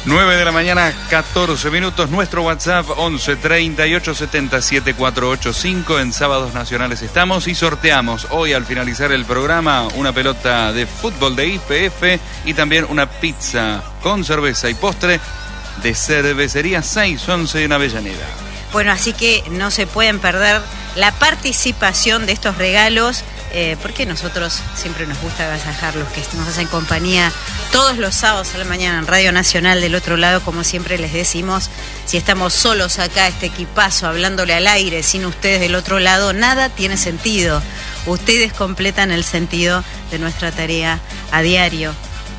9 de la mañana, 14 minutos. Nuestro WhatsApp 11 38 77 485. En Sábados Nacionales estamos y sorteamos hoy al finalizar el programa una pelota de fútbol de IPF y también una pizza con cerveza y postre de Cervecería 611 en Avellaneda. Bueno, así que no se pueden perder la participación de estos regalos, porque nosotros siempre nos gusta agasajarlos, que nos hacen compañía todos los sábados a la mañana en Radio Nacional. Del otro lado, como siempre les decimos, si estamos solos acá, este equipazo, hablándole al aire, sin ustedes del otro lado, nada tiene sentido. Ustedes completan el sentido de nuestra tarea a diario.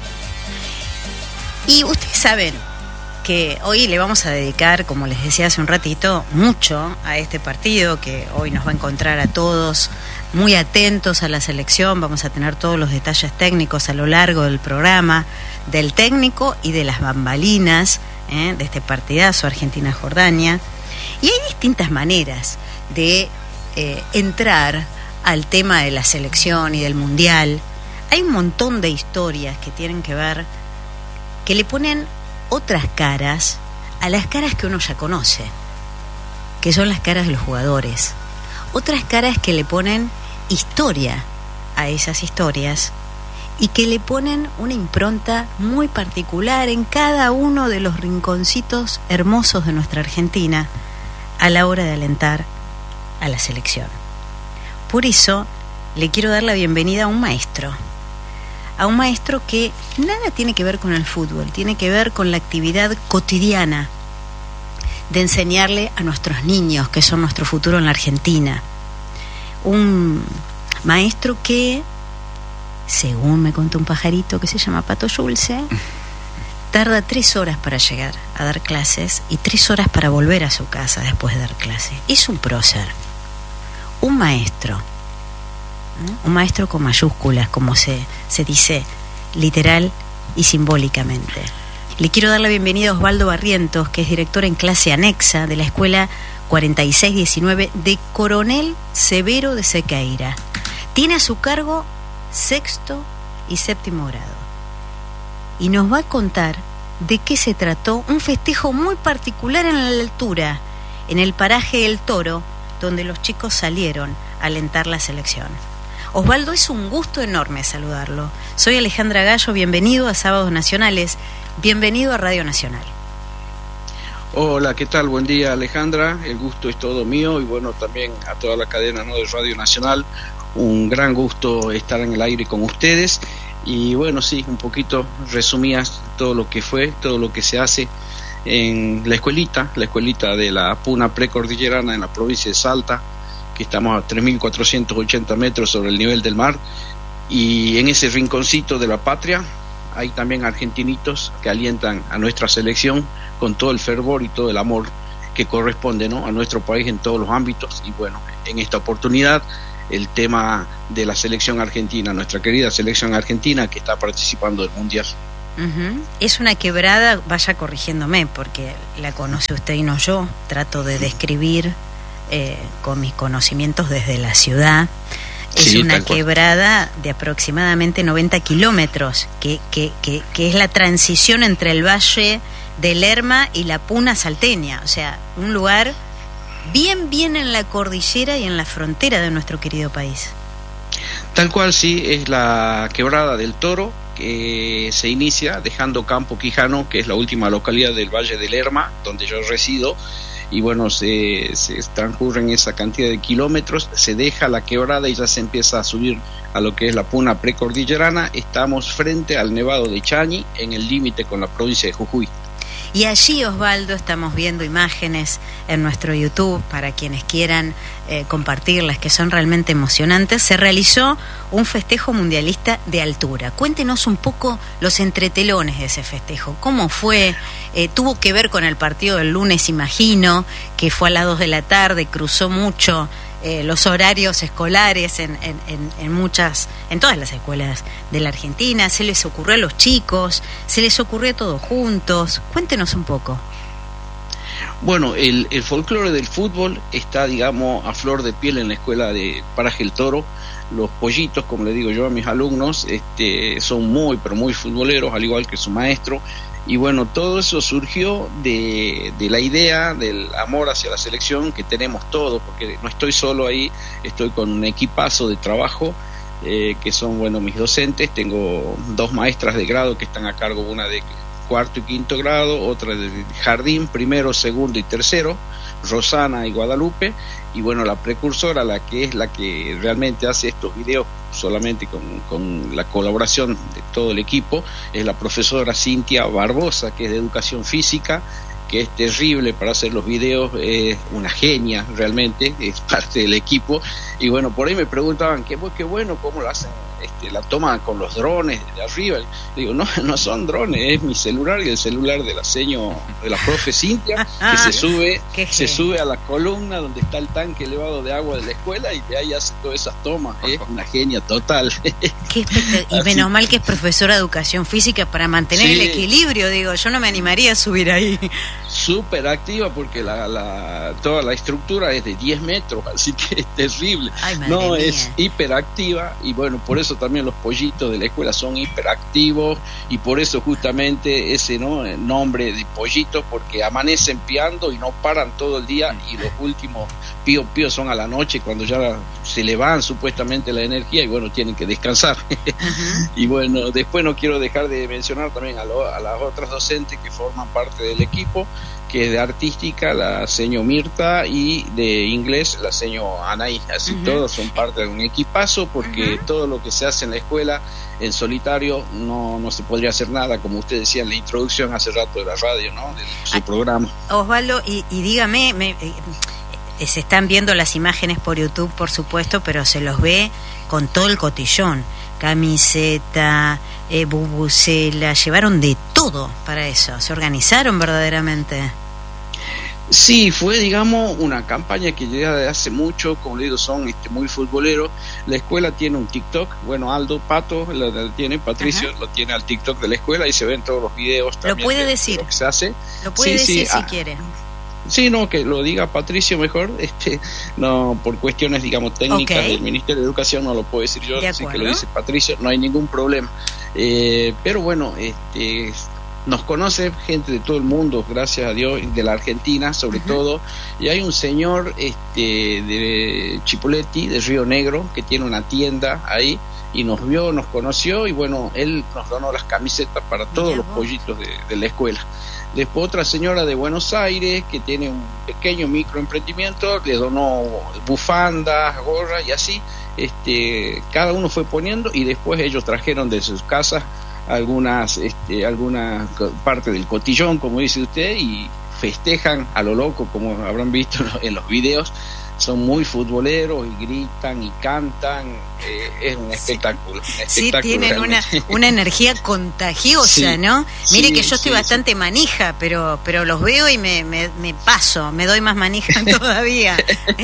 Y ustedes saben que hoy le vamos a dedicar, como les decía hace un ratito, mucho a este partido que hoy nos va a encontrar a todos muy atentos a la selección. Vamos a tener todos los detalles técnicos a lo largo del programa, del técnico y de las bambalinas de este partidazo Argentina-Jordania. Y hay distintas maneras de entrar al tema de la selección y del mundial. Hay un montón de historias que tienen que ver, que le ponen otras caras a las caras que uno ya conoce, que son las caras de los jugadores. Otras caras que le ponen historia a esas historias y que le ponen una impronta muy particular en cada uno de los rinconcitos hermosos de nuestra Argentina a la hora de alentar a la selección. Por eso le quiero dar la bienvenida a un maestro que nada tiene que ver con el fútbol, tiene que ver con la actividad cotidiana de enseñarle a nuestros niños, que son nuestro futuro en la Argentina. Un maestro que, según me contó un pajarito que se llama Pato Yulce, tarda 3 horas para llegar a dar clases y 3 horas para volver a su casa después de dar clases. Es un prócer, un maestro con mayúsculas, como se dice literal y simbólicamente. Le quiero dar la bienvenida a Osvaldo Barrientos, que es director en clase anexa de la escuela 4619 de Coronel Severo de Sequeira. Tiene a su cargo 6º y 7º grado. Y nos va a contar de qué se trató un festejo muy particular en la altura, en el paraje El Toro, donde los chicos salieron a alentar la selección. Osvaldo, es un gusto enorme saludarlo. Soy Alejandra Gallo, bienvenido a Sábados Nacionales, bienvenido a Radio Nacional. Hola, ¿qué tal? Buen día, Alejandra, el gusto es todo mío y bueno, también a toda la cadena de Radio Nacional, un gran gusto estar en el aire con ustedes y bueno, sí, un poquito resumías todo lo que fue, todo lo que se hace en la escuelita de la Puna Precordillerana en la provincia de Salta, que estamos a 3.480 metros sobre el nivel del mar, y en ese rinconcito de la patria hay también argentinitos que alientan a nuestra selección con todo el fervor y todo el amor que corresponde, ¿no?, a nuestro país en todos los ámbitos. Y bueno, en esta oportunidad el tema de la selección argentina, nuestra querida selección argentina que está participando del mundial. Es una quebrada, vaya corrigiéndome porque la conoce usted y no yo, trato de describir con mis conocimientos desde la ciudad. Es una quebrada de aproximadamente 90 kilómetros, que es la transición entre el Valle del Lerma y la Puna salteña, o sea, un lugar bien en la cordillera y en la frontera de nuestro querido país. Tal cual, sí, es la quebrada del Toro, que se inicia dejando Campo Quijano, que es la última localidad del Valle del Lerma, donde yo resido. Y bueno, se transcurren esa cantidad de kilómetros, se deja la quebrada y ya se empieza a subir a lo que es la Puna Precordillerana. Estamos frente al Nevado de Chañi, en el límite con la provincia de Jujuy. Y allí, Osvaldo, estamos viendo imágenes en nuestro YouTube para quienes quieran compartirlas, que son realmente emocionantes. Se realizó un festejo mundialista de altura. Cuéntenos un poco los entretelones de ese festejo. ¿Cómo fue? Tuvo que ver con el partido del lunes, imagino, que fue a las 2 de la tarde, cruzó mucho los horarios escolares en todas las escuelas de la Argentina. ¿Se les ocurrió a los chicos? ¿Se les ocurrió a todos juntos? Cuéntenos un poco. Bueno, el folclore del fútbol está, digamos, a flor de piel en la escuela de Paraje El Toro. Los pollitos, como le digo yo a mis alumnos, son muy, pero muy futboleros, al igual que su maestro. Y bueno, todo eso surgió de la idea del amor hacia la selección que tenemos todos, porque no estoy solo ahí, estoy con un equipazo de trabajo, que son, bueno, mis docentes. Tengo 2 maestras de grado que están a cargo, una de cuarto y quinto grado, otra de jardín, primero, segundo y tercero, Rosana y Guadalupe, y bueno, la precursora, la que realmente hace estos videos solamente con la colaboración de todo el equipo, es la profesora Cintia Barbosa, que es de educación física, que es terrible para hacer los videos, es una genia realmente, es parte del equipo. Y bueno, por ahí me preguntaban qué bueno, cómo lo hacen, la toma con los drones de arriba. Digo, no son drones, es mi celular y el celular de la profe Cintia, que se sube a la columna donde está el tanque elevado de agua de la escuela, y de ahí hace todas esas tomas. Es una genia total. Y menos mal que es profesora de educación física para mantener el equilibrio. Digo, yo no me animaría a subir ahí. Súper activa, porque toda la estructura es de 10 metros, así que es terrible. Ay, madre mía. Es hiperactiva, y bueno, por eso también los pollitos de la escuela son hiperactivos, y por eso justamente ese nombre de pollitos, porque amanecen piando y no paran todo el día, y los últimos pío son a la noche, cuando ya se le van supuestamente la energía, y bueno, tienen que descansar. Y bueno, después no quiero dejar de mencionar también a las otras docentes que forman parte del equipo, que es de artística, la seño Mirta, y de inglés, la seño Anaí. Así todos son parte de un equipazo, porque todo lo que se hace en la escuela en solitario no se podría hacer nada, como usted decía en la introducción hace rato de la radio, ¿no? De su programa. Osvaldo, y dígame, se están viendo las imágenes por YouTube, por supuesto, pero se los ve con todo el cotillón, camiseta, bubucela, llevaron de todo para eso, se organizaron verdaderamente. Sí, fue, digamos, una campaña que llega de hace mucho. Como le digo, son muy futboleros. La escuela tiene un TikTok, bueno, Aldo Pato lo tiene, Patricio lo tiene al TikTok de la escuela, y se ven todos los videos también. ¿Lo puede decir? De lo que se hace. Lo puede decir si quiere. Sí, no, que lo diga Patricio mejor, no, por cuestiones, digamos, técnicas del Ministerio de Educación no lo puedo decir yo, así que lo dice Patricio, no hay ningún problema. Pero bueno, nos conoce gente de todo el mundo, gracias a Dios, de la Argentina sobre todo, y hay un señor de Chipoleti, de Río Negro, que tiene una tienda ahí, y nos vio, nos conoció, y bueno, él nos donó las camisetas para todos los pollitos de la escuela. Después otra señora de Buenos Aires que tiene un pequeño microemprendimiento, le donó bufandas, gorras y así, cada uno fue poniendo, y después ellos trajeron de sus casas alguna parte del cotillón, como dice usted, y festejan a lo loco, como habrán visto en los videos. Son muy futboleros y gritan y cantan, es un espectáculo. Sí, tienen una energía contagiosa, ¿no? Mire que yo estoy bastante manija, pero los veo y me paso, me doy más manija todavía.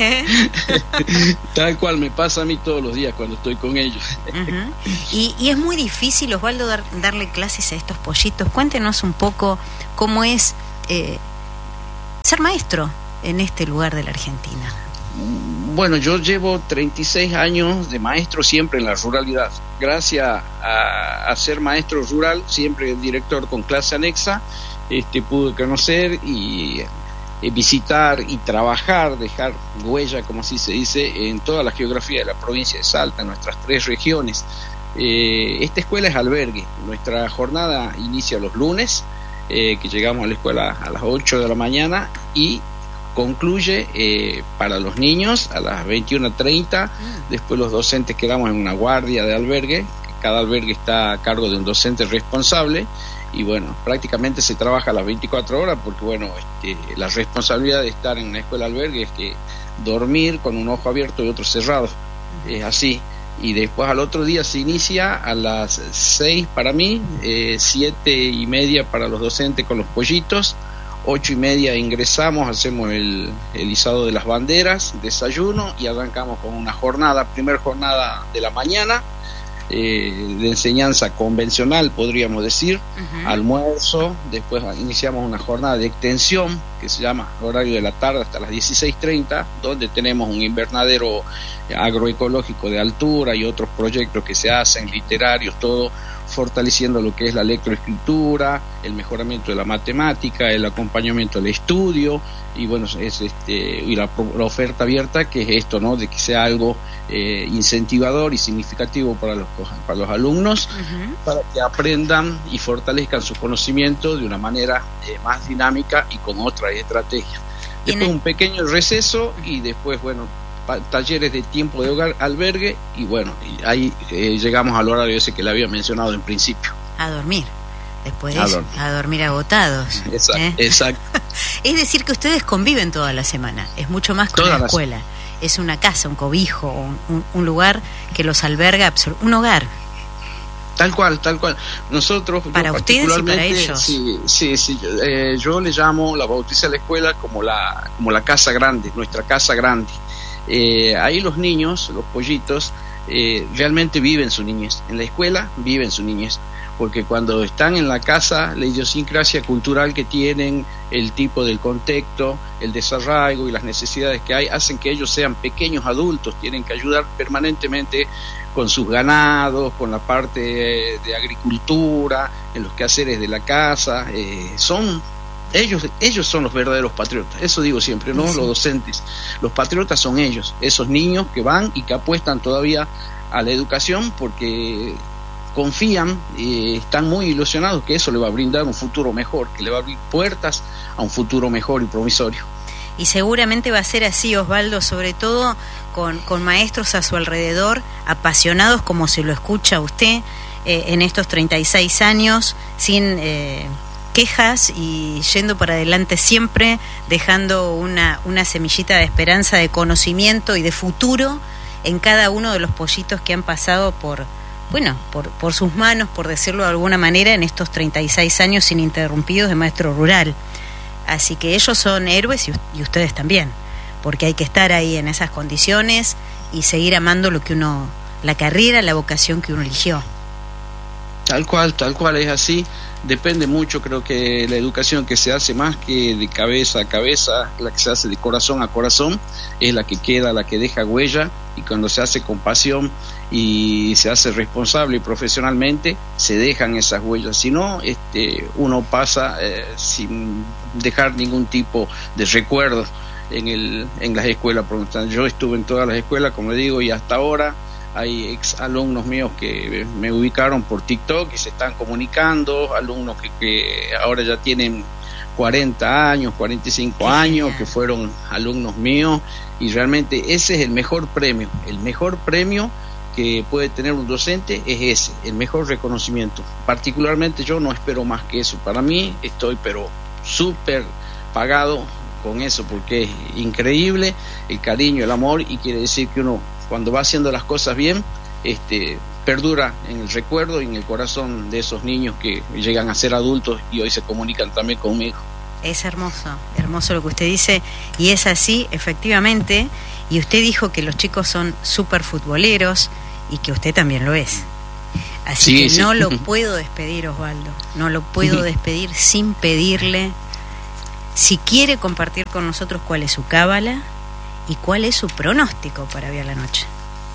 Tal cual me pasa a mí todos los días cuando estoy con ellos. Y es muy difícil, Osvaldo, darle clases a estos pollitos. Cuéntenos un poco cómo es ser maestro en este lugar de la Argentina. Bueno, yo llevo 36 años de maestro siempre en la ruralidad. Gracias a ser maestro rural, siempre director con clase anexa, pude conocer y visitar y trabajar, dejar huella, como así se dice, en toda la geografía de la provincia de Salta, en nuestras 3 regiones. Esta escuela es albergue. Nuestra jornada inicia los lunes, que llegamos a la escuela a las 8 de la mañana, y concluye para los niños a las 21:30. Después los docentes quedamos en una guardia de albergue. Cada albergue está a cargo de un docente responsable, y bueno, prácticamente se trabaja a las 24 horas, porque bueno, la responsabilidad de estar en una escuela albergue es que dormir con un ojo abierto y otro cerrado, es así. Y después al otro día se inicia a las 6 para mí, 7:30 para los docentes con los pollitos, 8:30 ingresamos, hacemos el izado de las banderas, desayuno, y arrancamos con una jornada, primera jornada de la mañana, de enseñanza convencional, podríamos decir, almuerzo, después iniciamos una jornada de extensión que se llama horario de la tarde hasta las 16:30, donde tenemos un invernadero agroecológico de altura y otros proyectos que se hacen, literarios, todo fortaleciendo lo que es la lectoescritura, el mejoramiento de la matemática, el acompañamiento al estudio, y bueno, es y la oferta abierta, que es esto, ¿no?, de que sea algo incentivador y significativo para los alumnos, para que aprendan y fortalezcan su conocimiento de una manera más dinámica y con otra estrategia. Después un pequeño receso y después, bueno, talleres de tiempo de hogar, albergue, y bueno, y ahí llegamos al horario ese que le había mencionado en principio. A dormir. Después de eso, a dormir agotados. Exacto. Es decir, que ustedes conviven toda la semana. Es mucho más que una escuela. Es una casa, un cobijo, un lugar que los alberga, un hogar. Tal cual. Nosotros, para ustedes y para ellos. Sí. Yo le llamo, la bauticé a la escuela como la casa grande, nuestra casa grande. Ahí los niños, los pollitos, realmente viven su niñez. En la escuela viven su niñez, porque cuando están en la casa, la idiosincrasia cultural que tienen, el tipo del contexto, el desarraigo y las necesidades que hay, hacen que ellos sean pequeños adultos, tienen que ayudar permanentemente con sus ganados, con la parte de agricultura, en los quehaceres de la casa. Ellos son los verdaderos patriotas, eso digo siempre, ¿no? Sí. Los docentes, los patriotas son ellos, esos niños que van y que apuestan todavía a la educación porque confían y están muy ilusionados que eso le va a brindar un futuro mejor, que le va a abrir puertas a un futuro mejor y promisorio. Y seguramente va a ser así, Osvaldo, sobre todo con maestros a su alrededor, apasionados como se lo escucha usted en estos 36 años, sin quejas y yendo para adelante siempre, dejando una semillita de esperanza, de conocimiento y de futuro en cada uno de los pollitos que han pasado por sus manos, por decirlo de alguna manera, en estos 36 años ininterrumpidos de maestro rural. Así que ellos son héroes y ustedes también, porque hay que estar ahí en esas condiciones y seguir amando lo que uno, la carrera, la vocación que uno eligió. Tal cual, es así. Depende mucho, creo que la educación que se hace más que de cabeza a cabeza, la que se hace de corazón a corazón, es la que queda, la que deja huella, y cuando se hace con pasión y se hace responsable y profesionalmente, se dejan esas huellas. Si no, uno pasa sin dejar ningún tipo de recuerdo en las escuelas. Yo estuve en todas las escuelas, como digo, y hasta ahora hay ex alumnos míos que me ubicaron por TikTok y se están comunicando, alumnos que ahora ya tienen 40 años, 45 años, que fueron alumnos míos, y realmente ese es el mejor premio que puede tener un docente, es ese, el mejor reconocimiento. Particularmente yo no espero más que eso. Para mí estoy pero súper pagado con eso, porque es increíble el cariño, el amor, y quiere decir que uno, cuando va haciendo las cosas bien, perdura en el recuerdo y en el corazón de esos niños que llegan a ser adultos y hoy se comunican también conmigo. Es hermoso lo que usted dice, y es así, efectivamente. Y usted dijo que los chicos son súper futboleros y que usted también lo es. Así que no lo puedo despedir, Osvaldo, no lo puedo despedir sin pedirle si quiere compartir con nosotros cuál es su cábala y cuál es su pronóstico para hoy a la noche.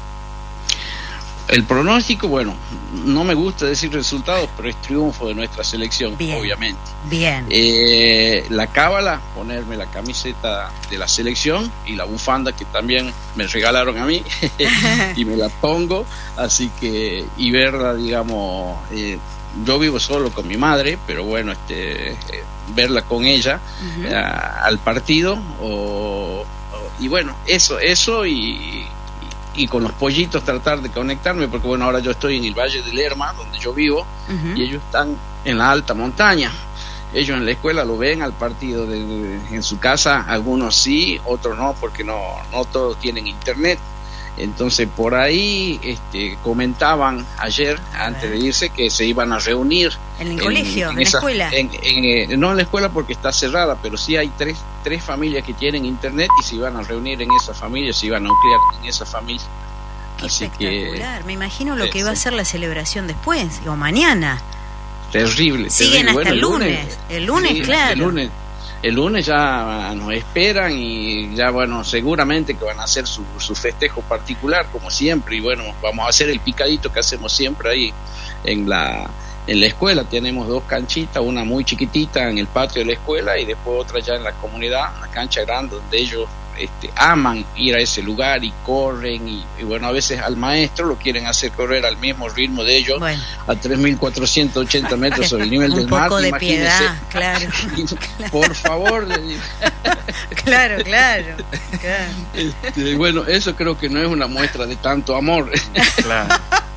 El pronóstico, bueno, no me gusta decir resultados, pero es triunfo de nuestra selección, bien, obviamente. Bien. La cábala, ponerme la camiseta de la selección y la bufanda que también me regalaron a mí y me la pongo, así que, y verla, digamos, yo vivo solo con mi madre, pero bueno, verla con ella al partido, y bueno, eso y con los pollitos tratar de conectarme, porque bueno, ahora yo estoy en el Valle de Lerma, donde yo vivo, y ellos están en la alta montaña. Ellos en la escuela lo ven al partido en su casa, algunos sí, otros no, porque no todos tienen internet. Entonces por ahí comentaban ayer, antes de irse, que se iban a reunir en el colegio, en la escuela. No en la escuela porque está cerrada, pero sí hay tres familias que tienen internet y se iban a reunir en esa familia, se iban a nuclear en esa familia Qué Así espectacular. Me imagino lo que va a ser la celebración después, o mañana. Terrible. Siguen terrible. hasta el lunes. El lunes, sí, claro. El lunes ya nos esperan y ya, bueno, seguramente que van a hacer su festejo particular, como siempre. Y bueno, vamos a hacer el picadito que hacemos siempre ahí en la escuela. Tenemos 2 canchitas, una muy chiquitita en el patio de la escuela y después otra ya en la comunidad, una cancha grande donde ellos aman ir a ese lugar y corren y bueno, a veces al maestro lo quieren hacer correr al mismo ritmo de ellos, bueno, a 3.480 metros sobre el nivel del mar. Un poco de piedad, claro. Por favor. Claro. Bueno, eso creo que no es una muestra de tanto amor. Claro.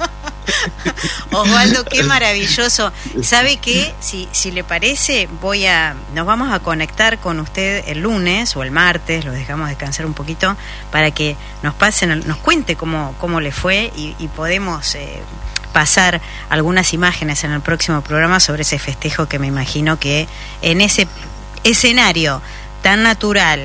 Osvaldo, qué maravilloso. ¿Sabe qué? Si le parece, nos vamos a conectar con usted el lunes o el martes, lo dejamos descansar un poquito para que nos cuente cómo le fue y podemos pasar algunas imágenes en el próximo programa sobre ese festejo que me imagino que en ese escenario tan natural,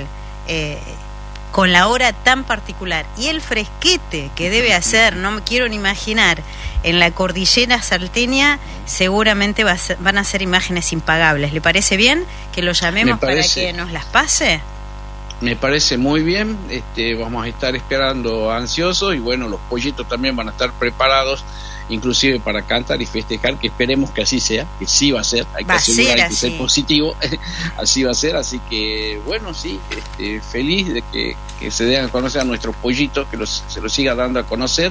con la hora tan particular y el fresquete que debe hacer, no me quiero ni imaginar, en la cordillera salteña, seguramente van a ser imágenes impagables. ¿Le parece bien que lo llamemos para que nos las pase? Me parece muy bien. Vamos a estar esperando ansiosos y bueno, los pollitos también van a estar preparados, inclusive para cantar y festejar, que esperemos que así sea, que sí va a ser, hay que asegurar, hay que ser positivo, así va a ser, así que bueno, sí, feliz de que se den a conocer a nuestros pollitos, que se los siga dando a conocer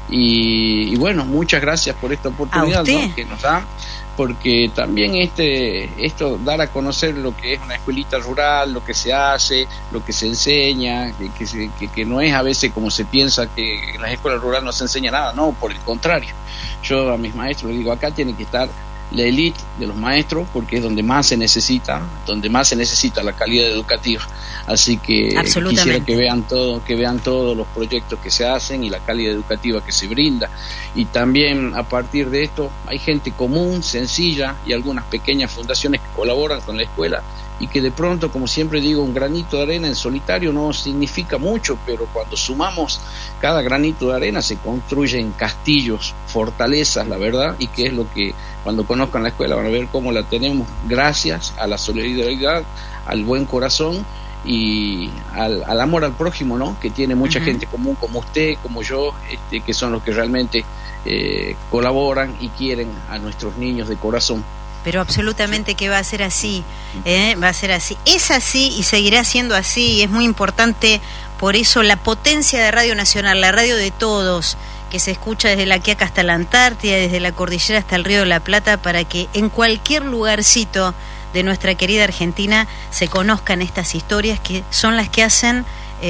y bueno, muchas gracias por esta oportunidad, ¿no?, que nos dan, porque también esto dar a conocer lo que es una escuelita rural, lo que se hace, lo que se enseña, que no es a veces como se piensa que en las escuelas rurales no se enseña nada, no, por el contrario. Yo a mis maestros les digo, acá tiene que estar la élite de los maestros, porque es donde más se necesita la calidad educativa. Así que quisiera que vean todos los proyectos que se hacen y la calidad educativa que se brinda. Y también a partir de esto hay gente común, sencilla y algunas pequeñas fundaciones que colaboran con la escuela y que de pronto, como siempre digo, un granito de arena en solitario no significa mucho, pero cuando sumamos cada granito de arena se construyen castillos, fortalezas, la verdad, y que es lo que cuando conozcan la escuela van a ver cómo la tenemos gracias a la solidaridad, al buen corazón y al amor al prójimo, ¿no?, que tiene mucha gente común como usted, como yo, que son los que realmente colaboran y quieren a nuestros niños de corazón. Pero absolutamente que va a ser así, va a ser así, es así y seguirá siendo así, y es muy importante, por eso la potencia de Radio Nacional, la radio de todos, que se escucha desde la Quiaca hasta la Antártida, desde la cordillera hasta el Río de la Plata, para que en cualquier lugarcito de nuestra querida Argentina se conozcan estas historias que son las que hacen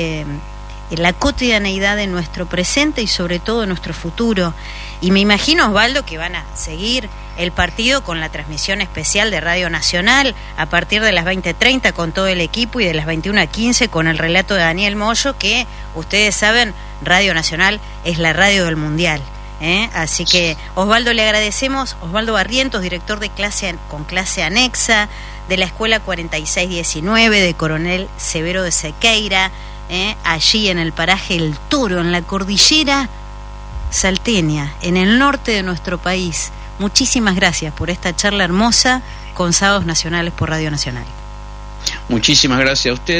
la cotidianeidad de nuestro presente y sobre todo de nuestro futuro. Y me imagino, Osvaldo, que van a seguir el partido con la transmisión especial de Radio Nacional a partir de las 20:30 con todo el equipo y de las 21:15 con el relato de Daniel Moyo, que ustedes saben, Radio Nacional es la radio del Mundial. Así que, Osvaldo, le agradecemos. Osvaldo Barrientos, director de clase con clase anexa de la Escuela 4619 de Coronel Severo de Sequeira, allí en el paraje El Toro, en la cordillera salteña, en el norte de nuestro país. Muchísimas gracias por esta charla hermosa con Sábados Nacionales por Radio Nacional. Muchísimas gracias a ustedes.